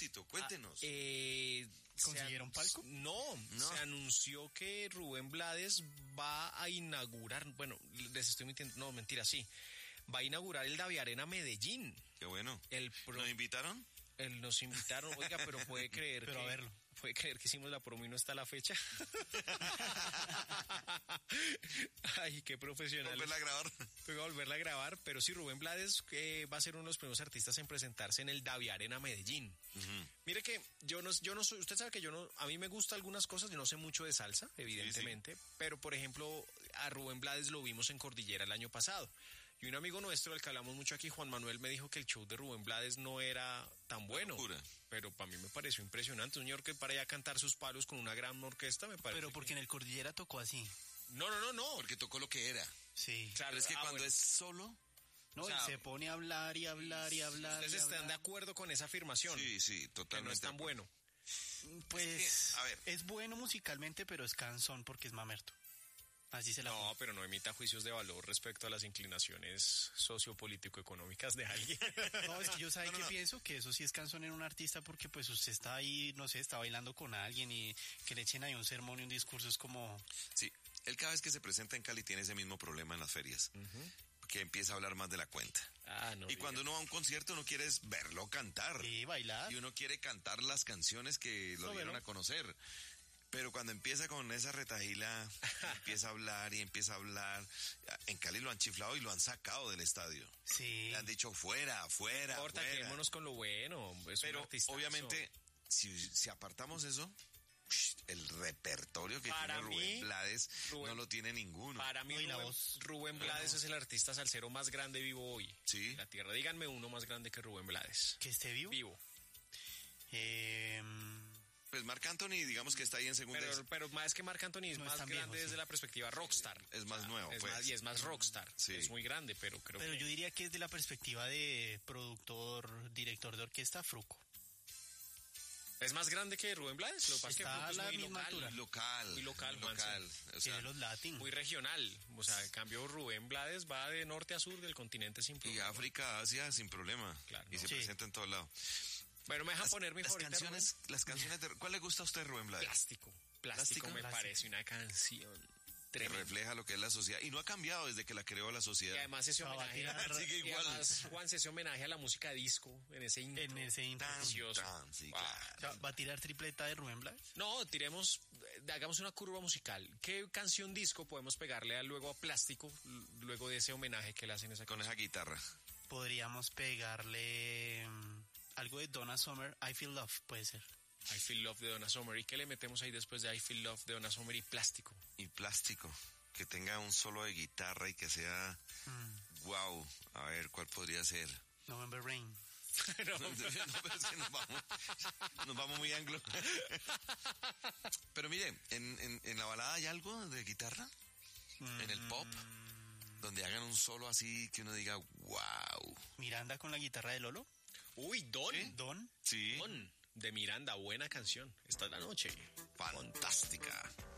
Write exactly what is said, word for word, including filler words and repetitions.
propósito? Cuéntenos. Ah, eh, ¿Consiguieron se an- palco? No, No. se anunció que Rubén Blades va a inaugurar, bueno, les estoy mintiendo, no, mentira, sí, va a inaugurar el Davi Arena Medellín. Qué bueno. El pro- ¿Nos invitaron? el- nos invitaron, oiga, pero puede creer Pero que... a verlo. Puede creer que hicimos la promo y no está la fecha. Ay, qué profesional. ¿Volverla a grabar? Voy a volverla a grabar, pero sí, Rubén Blades eh, va a ser uno de los primeros artistas en presentarse en el Davi Arena Medellín. Ujú. Mire que yo no, yo no soy, usted sabe que yo no, a mí me gusta algunas cosas, yo no sé mucho de salsa, evidentemente, pero por ejemplo, a Rubén Blades lo vimos en Cordillera el año pasado. Y un amigo nuestro, del que hablamos mucho aquí, Juan Manuel, me dijo que el show de Rubén Blades no era tan bueno. Locura. Pero para mí me pareció impresionante. Un señor que para allá a cantar sus palos con una gran orquesta, me parece. Pero porque en el Cordillera tocó así. No, no, no, no. Porque tocó lo que era. Sí. Claro, Pero es que ah, cuando bueno. es solo... No, o sea, y se pone a hablar y hablar y hablar. ¿Ustedes y están hablar. de acuerdo con esa afirmación? Sí, sí, Que totalmente. no es tan de acuerdo. bueno. Pues, Es que, a ver. es bueno musicalmente, pero es cansón porque es mamerto. Así se la No, pongo. pero no emita juicios de valor respecto a las inclinaciones sociopolítico-económicas de alguien. No, es que yo sabe No, no, que no. pienso que eso sí es cansón en un artista porque pues usted está ahí, no sé, está bailando con alguien y que le echen ahí un sermón y un discurso es como... Sí, él cada vez que se presenta en Cali tiene ese mismo problema en las ferias. Que empieza a hablar más de la cuenta. Ah, no. Y cuando uno va a un concierto uno quiere es verlo cantar. Y bailar. Y uno quiere cantar las canciones que lo No, dieron bueno. a conocer. Pero cuando empieza con esa retajila, empieza a hablar y empieza a hablar. En Cali lo han chiflado y lo han sacado del estadio. Sí. Le han dicho fuera, fuera, No importa, fuera. quedémonos con lo bueno. Es un Pero artistazo. obviamente, si, si apartamos eso, el repertorio que Para tiene mí, Rubén Blades Rubén- no lo tiene ninguno. Para mí, No, y la Rubén, voz. Rubén La Blades voz. es el artista salsero más grande vivo hoy. Sí. En la tierra. Díganme uno más grande que Rubén Blades. Que esté vivo. Vivo. Eh, Pues Marc Anthony, digamos que está ahí en segunda. Pero, pero más que Marc Anthony es No es más tan grande viejo, desde sí. la perspectiva rockstar. Es más nuevo, Es pues. más- y es más rockstar. Sí. Es muy grande, pero creo pero que... yo diría que es de la perspectiva de productor, director de orquesta, Fruco. ¿Es más grande que Rubén Blades? Lo que pasa es que Está Fruco a es la muy misma local. altura. Local. Muy local, local. O sea, Tiene los latin. Muy regional. O sea, en cambio Rubén Blades va de norte a sur del continente sin y problema. África, Asia, sin problema. Claro, y no. se Sí. presenta en todos lados. Bueno, me deja Las, poner mi las favorita. canciones, las canciones de... ¿Cuál le gusta a usted, Rubén Blades? Plástico. Plástico Plástico. me Plástico. parece una canción Que tremenda. refleja lo que es la sociedad. Y no ha cambiado desde que la creó la Y sociedad. además ese Va a homenaje, tirar- Sigue y igual. además, Juan, ese homenaje a la música disco en ese intro. En ese intro. Tan, precioso. tan, sí, Wow. claro. O sea, ¿va a tirar tripleta de Rubén Blades? No, tiremos, eh, hagamos una curva musical. ¿Qué canción disco podemos pegarle a, luego a Plástico, l- luego de ese homenaje que le hacen a esa Con esa guitarra. Podríamos pegarle mm, algo de Donna Summer, I Feel Love, puede ser. I Feel Love de Donna Summer? ¿Y qué le metemos ahí después de I Feel Love de Donna Summer y Plástico? Y plástico. Que tenga un solo de guitarra y que sea... Mm, Wow. A ver, ¿cuál podría ser? November Rain. No, No, pero es que nos vamos, nos vamos muy anglo. Pero mire, en, en, en la balada hay algo de guitarra, en el pop, donde hagan un solo así que uno diga, wow. Miranda con la guitarra de Lolo. Uy, Don. Don. Sí, Don de Miranda, buena canción. Esta es la noche. fantástica.